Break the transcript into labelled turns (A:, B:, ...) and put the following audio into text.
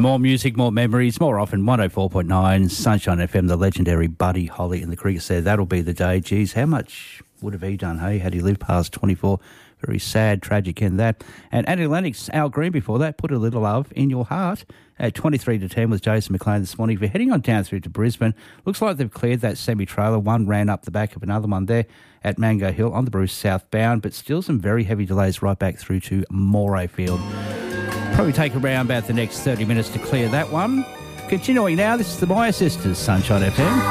A: More music, more memories, more often 104.9 Sunshine FM, the legendary Buddy Holly in the cricket said that'll be the day. Geez, how much would have he done, hey, had he lived past 24? Very sad, tragic in that. And Andy Lennox, Al Green before that, Put a Little Love in Your Heart at 23-10 with Jason McLean this morning. If you're heading on down through to Brisbane, looks like they've cleared that semi-trailer. One ran up the back of another one there at Mango Hill on the Bruce southbound, but still some very heavy delays right back through to Morayfield. Probably take around about the next 30 minutes to clear that one. Continuing now, this is the Maya Sisters, Sunshine FM.